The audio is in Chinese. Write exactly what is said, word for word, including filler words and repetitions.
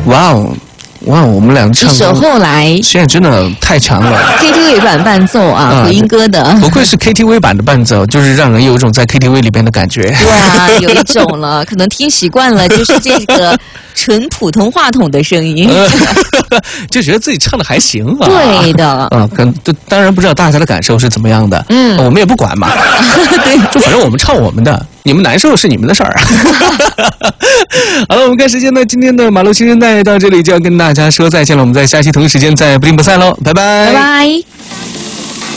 哇哦，哇，我们俩唱歌一首后来现在真的太强了 K T V 版伴奏啊，回音哥的， 不愧是 K T V 版的伴奏，就是让人有一种在 K T V 里边的感觉。 对啊，有一种了，可能听习惯了，就是这个纯普通话筒的声音， 就觉得自己唱的还行啊。 对的， 啊，跟当然不知道大家的感受是怎么样的，嗯，我们也不管嘛，对，就反正我们唱我们的，你们难受是你们的事儿。好了，我们看时间呢，今天的马路新生代到这里就要跟大家说再见了，我们在下期同一时间再不听不散喽，拜拜， 拜拜。